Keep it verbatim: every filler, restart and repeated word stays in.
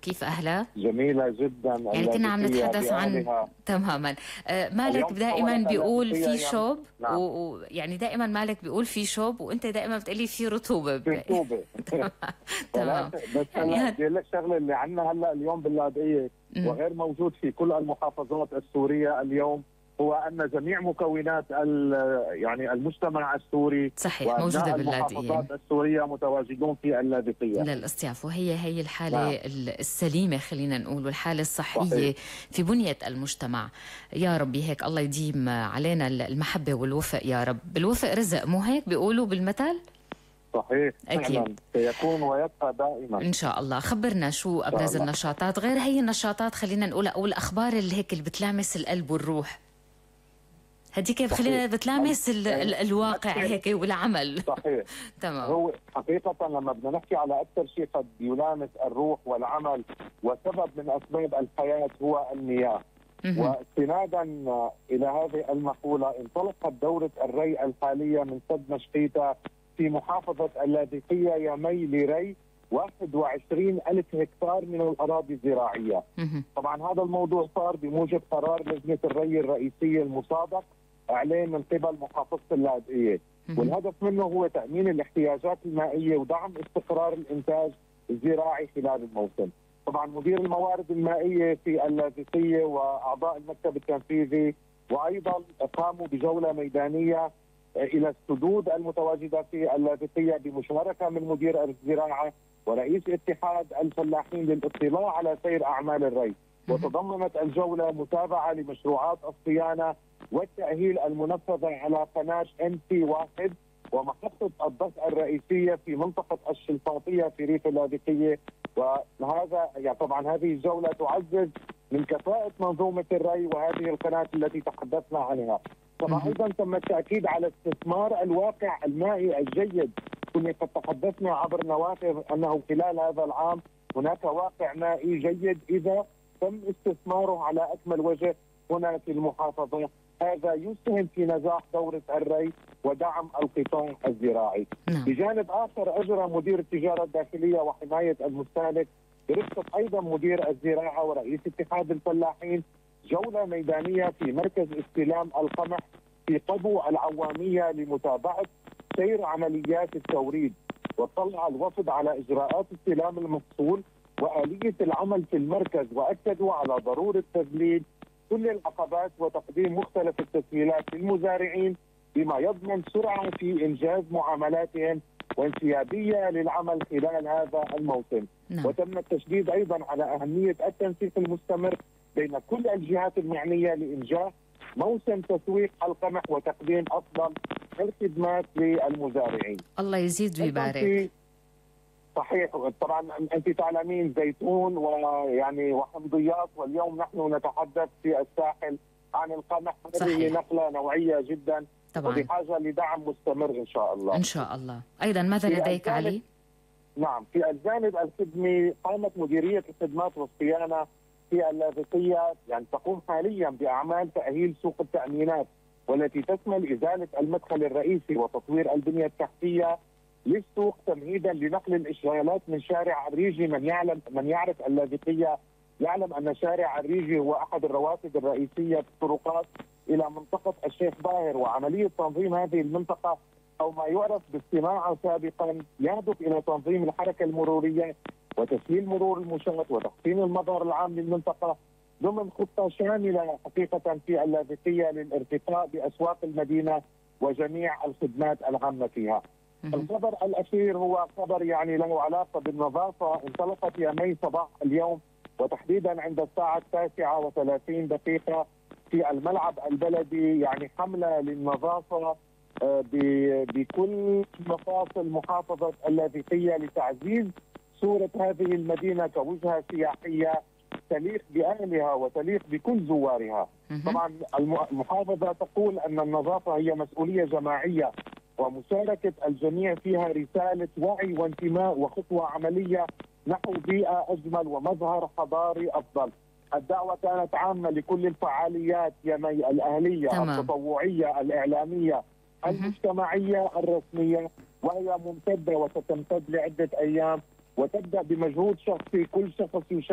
كيف أهلا؟ جميلة جدا. يعني كنا عم نتحدث عن تماما. آه مالك دائما بيقول في شوب، نعم. ويعني دائما مالك بيقول في شوب، وانت دائما بتقولي في رطوبة. في رطوبة. تمام. بس هلا بدي اقول لك شغله، اللي عندنا هلا اليوم باللاذقيه وغير موجود في كل المحافظات السوريه اليوم، هو ان جميع مكونات يعني المجتمع السوري صحيح موجوده باللاذقيه، المحافظات السوريه متواجدون في اللاذقيه للاصطياف، وهي هي الحاله نعم. السليمه خلينا نقول، والحاله الصحيه صحيح. في بنيه المجتمع. يا ربي هيك الله يديم علينا المحبه والوفق يا رب. بالوفق رزق، مو هيك بيقولوا بالمثل؟ صحيح أكيد سيكون ويبقى دائما إن شاء الله. خبرنا شو أبرز النشاطات غير هي النشاطات، خلينا نقول، أو الأخبار اللي هيك اللي بتلامس القلب والروح، هدي كيف خلينا بتلامس ال ال الواقع هيك والعمل. صحيح. تمام. هو حقيقة لما بدنا نحكي على أكثر شيء قد يلامس الروح والعمل وسبب من أسباب الحياة هو المياه. واستنادا إلى هذه المقولة انطلقت دورة الري الحالية من سد مشقيتا في محافظة اللاذقية يمي لري واحد وعشرين ألف هكتار من الأراضي الزراعية. طبعا هذا الموضوع صار بموجب قرار لجنة الري الرئيسية المصادق إعلان من قبل محافظة اللاذقية، والهدف منه هو تأمين الاحتياجات المائية ودعم استقرار الإنتاج الزراعي خلال الموسم. طبعا مدير الموارد المائية في اللاذقية وأعضاء المكتب التنفيذي وأيضا قاموا بجولة ميدانية إلى السدود المتواجدة في اللاذقية بمشاركة من مدير الزراعة ورئيس اتحاد الفلاحين للاطلاع على سير أعمال الري. وتضمنت الجولة متابعة لمشروعات الصيانة والتأهيل المنفذة على قناة إم سي واحد ومحطة الضغط الرئيسية في منطقة الشلفاطية في ريف اللاذقية. وهذا يعني طبعا هذه الجولة تعزز من كفاءة منظومة الري وهذه القناة التي تحدثنا عنها. طبعا ايضا تم التاكيد على استثمار الواقع المائي الجيد. كنا قد تحدثنا عبر نوافذ انه خلال هذا العام هناك واقع مائي جيد اذا تم استثماره على اكمل وجه هنا في المحافظه. هذا يسهم في نجاح دوره الري ودعم القطاع الزراعي. نعم. بجانب اخر اجرى مدير التجاره الداخليه وحمايه المستهلك برفقه ايضا مدير الزراعه ورئيس اتحاد الفلاحين جولة ميدانية في مركز استلام القمح في قبو العوامية لمتابعة سير عمليات التوريد. واطلع الوفد على إجراءات استلام المحصول وآلية العمل في المركز، وأكدوا على ضرورة تذليل كل العقبات وتقديم مختلف التسهيلات للمزارعين بما يضمن سرعة في إنجاز معاملاتهم وانسيابية للعمل خلال هذا الموسم. نعم. وتم التشديد أيضا على أهمية التنسيق المستمر بين كل الجهات المعنية لإنجاح موسم تسويق القمح وتقديم أفضل الخدمات للمزارعين. الله يزيد ويبارك. صحيح. طبعا أنت تعلمين زيتون ويعني وحمضيات، واليوم نحن نتحدث في الساحل عن القمح. هذه نقلة نوعية جدا طبعا وبحاجة لدعم مستمر إن شاء الله. إن شاء الله. أيضا ماذا لديك علي؟ نعم، في الجانب الخدمي قامت مديرية الخدمات والصيانة في اللاذقية يعني تقوم حاليا بأعمال تأهيل سوق التأمينات، والتي تشمل إزالة المدخل الرئيسي وتطوير البنية التحتية للسوق تمهيدا لنقل الإشغالات من شارع الريجي. من يعلم من يعرف اللاذقية يعلم أن شارع الريجي هو أحد الروافد الرئيسية في الطرقات إلى منطقة الشيخ باهر، وعملية تنظيم هذه المنطقة أو ما يعرف بالصناعة سابقا يهدف إلى تنظيم الحركة المرورية وتسهيل مرور المشاة وتحسين المظهر العام للمنطقة ضمن خطة شاملة حقيقة في اللاذقية للارتقاء بأسواق المدينة وجميع الخدمات العامة فيها. الخبر الأخير هو خبر يعني له علاقة بالنظافة. انطلقت يمي صباح اليوم وتحديدا عند الساعة التاسعة وثلاثين دقيقة في الملعب البلدي يعني حملة للنظافة بكل مفاصل محافظة اللاذقية لتعزيز صورة هذه المدينة كوجهة سياحية تليق بأهلها وتليق بكل زوارها. طبعا المحافظة تقول أن النظافة هي مسؤولية جماعية ومشاركة الجميع فيها رسالة وعي وانتماء وخطوة عملية نحو بيئة أجمل ومظهر حضاري أفضل. الدعوة كانت عامة لكل الفعاليات يمي الأهلية تمام. التطوعية الإعلامية المجتمعية الرسمية، وهي ممتدة وستمتد لعدة أيام وتبدأ بمجهود شخصي. كل شخص